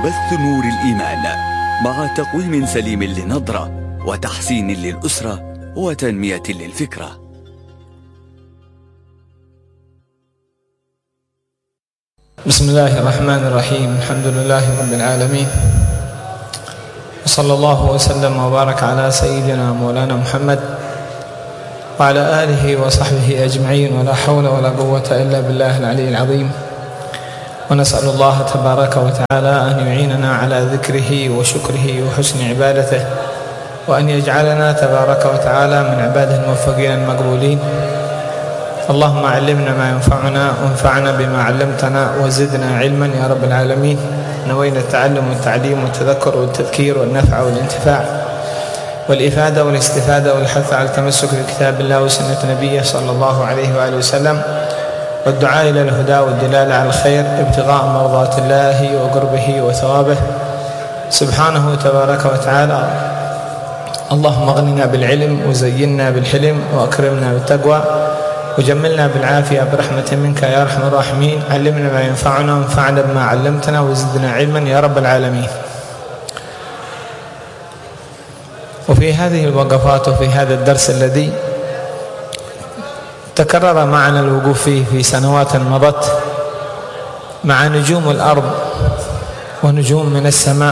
بث نور الإيمان مع تقويم سليم للنظرة وتحسين للأسرة وتنمية للفكرة. بسم الله الرحمن الرحيم. الحمد لله رب العالمين، وصلى الله وسلم وبارك على سيدنا مولانا محمد وعلى آله وصحبه أجمعين، ولا حول ولا قوة إلا بالله العلي العظيم. ونسأل الله تبارك وتعالى أن يعيننا على ذكره وشكره وحسن عبادته، وأن يجعلنا تبارك وتعالى من عباده الموفقين المقبولين. اللهم علمنا ما ينفعنا وانفعنا بما علمتنا وزدنا علما يا رب العالمين. نوينا التعلم والتعليم والتذكر والتذكير والنفع والانتفاع والإفادة والاستفادة والحث على التمسك بكتاب الله وسنة نبيه صلى الله عليه وآله وسلم، والدعاء إلى الهدى والدلالة على الخير ابتغاء مرضات الله وقربه وثوابه سبحانه تبارك وتعالى. اللهم اغننا بالعلم وزينا بالحلم وأكرمنا بالتقوى وجملنا بالعافية برحمة منك يا أرحم الراحمين. علمنا ما ينفعنا وانفعنا بما علمتنا وزدنا علما يا رب العالمين. وفي هذه الوقفات وفي هذا الدرس الذي تكرر معنا الوقوف فيه في سنوات مضت مع نجوم الأرض ونجوم من السماء،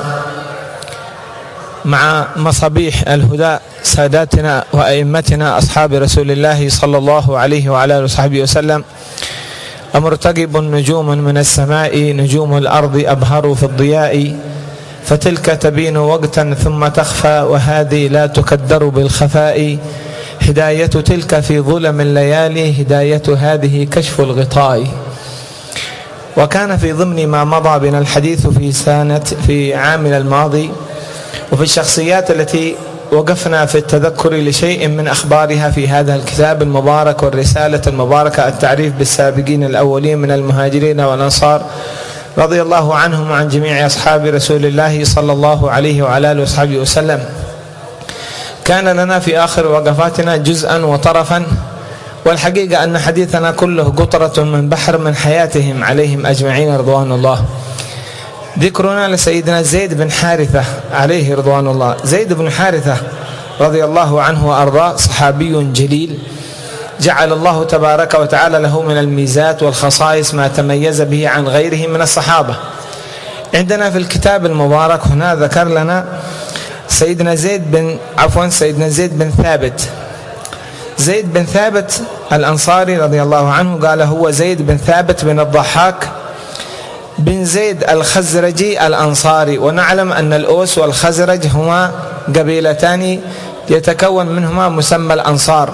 مع مصابيح الهدى ساداتنا وأئمتنا أصحاب رسول الله صلى الله عليه وعلى آله وصحبه وسلم. أمرتقب نجوم من السماء نجوم الأرض أبهر في الضياء، فتلك تبين وقتا ثم تخفى وهذه لا تكدر بالخفاء. هداية تلك في ظلم الليالي هداية هذه كشف الغطاء. وكان في ضمن ما مضى بنا الحديث في عامنا الماضي وفي الشخصيات التي وقفنا في التذكر لشيء من أخبارها في هذا الكتاب المبارك والرسالة المباركة، التعريف بالسابقين الأولين من المهاجرين والأنصار رضي الله عنهم وعن جميع أصحاب رسول الله صلى الله عليه وعلى آله وصحبه وسلم. كان لنا في آخر وقفاتنا جزءا وطرفا، والحقيقة أن حديثنا كله قطرة من بحر من حياتهم عليهم أجمعين رضوان الله. ذكرنا لسيدنا زيد بن حارثة عليه رضوان الله. زيد بن حارثة رضي الله عنه وأرضاه صحابي جليل، جعل الله تبارك وتعالى له من الميزات والخصائص ما تميز به عن غيره من الصحابة. عندنا في الكتاب المبارك هنا ذكر لنا سيدنا زيد بن ثابت. زيد بن ثابت الأنصاري رضي الله عنه قال هو زيد بن ثابت بن الضحاك بن زيد الخزرجي الأنصاري. ونعلم أن الأوس والخزرج هما قبيلتان يتكون منهما مسمى الأنصار.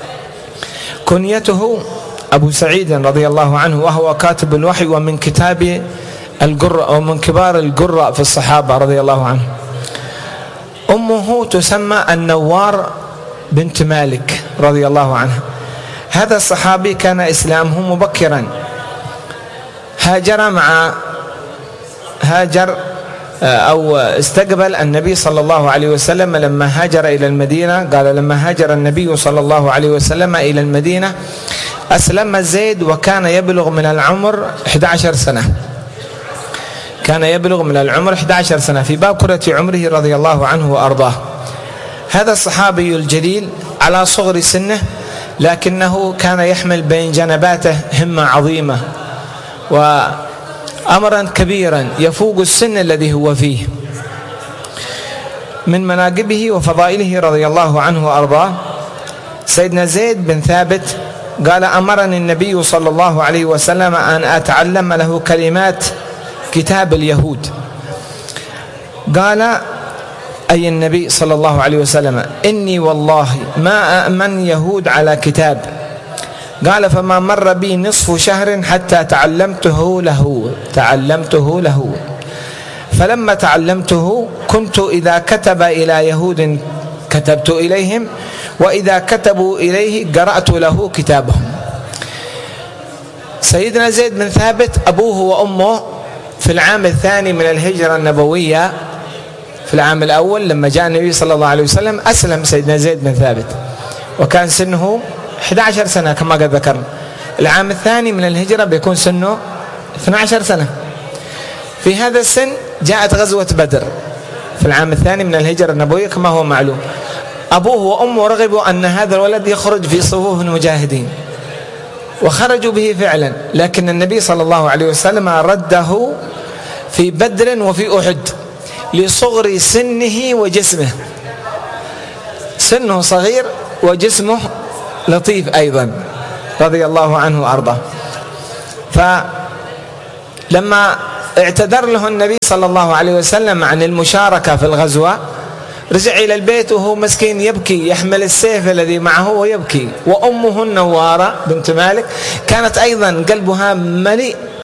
كنيته أبو سعيد رضي الله عنه، وهو كاتب الوحي ومن كتاب القراء ومن كبار القراء في الصحابة رضي الله عنه. أمه تسمى النوار بنت مالك رضي الله عنها. هذا الصحابي كان إسلامه مبكرا، هاجر أو استقبل النبي صلى الله عليه وسلم لما هاجر إلى المدينة. قال لما هاجر النبي صلى الله عليه وسلم إلى المدينة أسلم زيد وكان يبلغ من العمر 11 سنة. كان يبلغ من العمر 11 سنة في باكرة عمره رضي الله عنه وأرضاه. هذا الصحابي الجليل على صغر سنه لكنه كان يحمل بين جنباته همة عظيمة وأمرا كبيرا يفوق السن الذي هو فيه. من مناقبه وفضائله رضي الله عنه وأرضاه سيدنا زيد بن ثابت قال أمرني النبي صلى الله عليه وسلم أن أتعلم له كلمات كتاب اليهود. قال أي النبي صلى الله عليه وسلم إني والله ما أأمن يهود على كتاب. قال فما مر بي نصف شهر حتى تعلمته له. فلما تعلمته كنت إذا كتب إلى يهود كتبت إليهم، وإذا كتبوا إليه قرأت له كتابهم. سيدنا زيد بن ثابت أبوه وأمه في العام الثاني من الهجرة النبوية، في العام الأول لما جاء النبي صلى الله عليه وسلم أسلم سيدنا زيد بن ثابت وكان سنه 11 سنة كما قد ذكرنا. العام الثاني من الهجرة بيكون سنه 12 سنة. في هذا السن جاءت غزوة بدر في العام الثاني من الهجرة النبوية كما هو معلوم. أبوه وأمه رغبوا أن هذا الولد يخرج في صفوف المجاهدين، وخرجوا به فعلا، لكن النبي صلى الله عليه وسلم رده في بدر وفي أحد لصغر سنه وجسمه، سنه صغير وجسمه لطيف أيضا رضي الله عنه وأرضاه. فلما اعتذر له النبي صلى الله عليه وسلم عن المشاركة في الغزوة رجع إلى البيت وهو مسكين يبكي، يحمل السيف الذي معه ويبكي. وأمه النوارة بنت مالك كانت أيضا قلبها مليء